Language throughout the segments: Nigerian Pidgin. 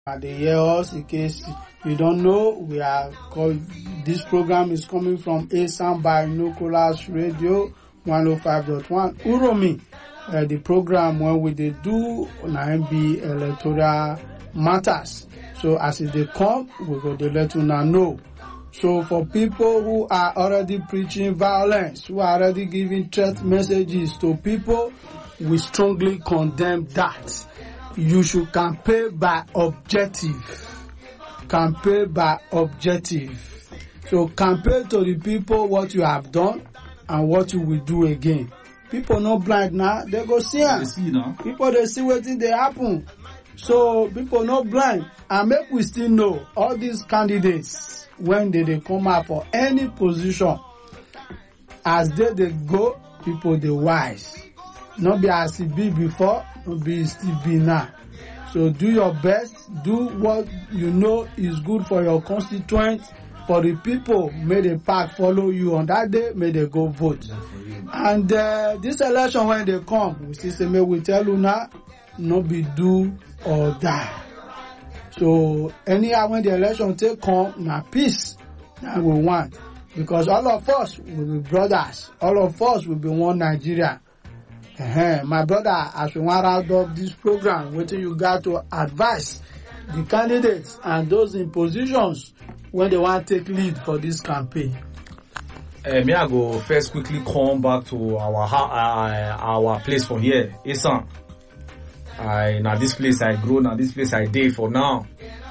They hear us. In case you don't know, we are called. This program is coming from Asam Binoculars Radio 105.1 Uromi. The program when we they do on MB electoral matters. So as they come, we go to let you know. So for people who are already preaching violence, who are already giving threat messages to people, we strongly condemn that. You should campaign by objective. Campaign by objective. So campaign to the people what you have done and what you will do again. People not blind now, they go see am. People they see wetin dey happen. So people not blind, and make we still know all these candidates when they come out for any position, as they go, people they wise. Not be as it be before, not be still be now. So do your best, do what you know is good for your constituent, for the people. May the pack follow you on that day, may they go vote. And this election when they come, we still say, may we tell you now, no be do or die. So anyhow when the election take come, now peace, now we want. Because all of us will be brothers, all of us will be one Nigeria. My brother, as we want out of this program, what you got to advise the candidates and those in positions when they want to take lead for this campaign? Me I go first quickly come back to our place for here, Isan. Now this place I grow, now this place I dey for now.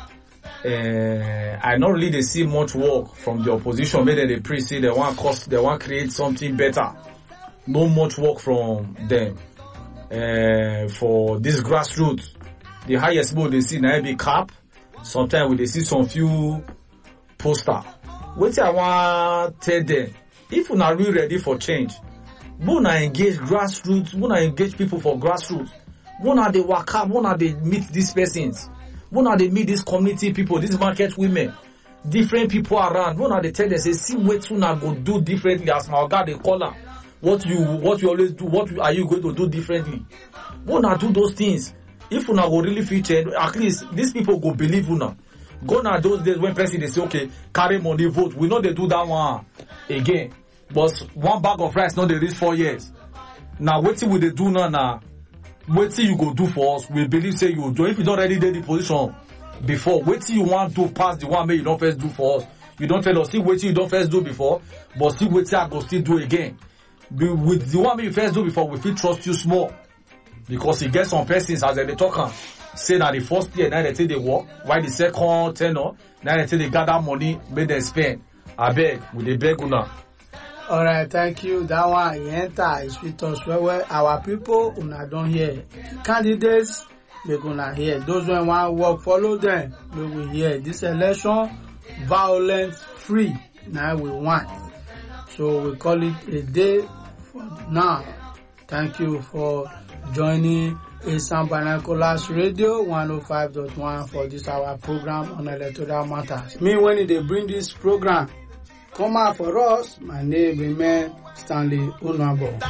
I not really they see much work from the opposition. Maybe they pray say they want create something better. No much work from them. For this grassroots, the highest mode they see now be cap. Sometimes we they see some few poster. What I want tell them, if you are really ready for change, we na engage grassroots, we na engage people for grassroots. We na they work up, we na they meet these persons, we na they meet these community people, these market women, different people around. We na they tell them say, see what you na go do differently as my God they call them. What you always do, are you going to do differently? We na do those things. If you na go really feature, at least these people go believe you na. Go now those days when president say, okay, carry money, vote. We know they do that one again. But one bag of rice, not they reach 4 years. Now, what will they do now? What you go do for us? We believe say you do. If you don't already did the position before, what you want to pass the one may you don't first do for us. You don't tell us, see what you don't first do before, but see what I go still do again. With the one may you first do before, we feel trust you small. Because you get some persons as they talk say that the first year, now they say they work, while the second tenor, now they say they gather money, make them spend. I beg, with the beg una. Alright, thank you. That one, he enter, is with us well. Our people, una don't hear. Candidates, they gonna hear. Those who want to work, follow them, they will hear. This election, violence free, now we want. So we call it a day for now. Thank you for joining Asam Binoculars Radio 105.1 for this our program on electoral matters. Me when they bring this program come out for us, my name remain Stanley Unabo.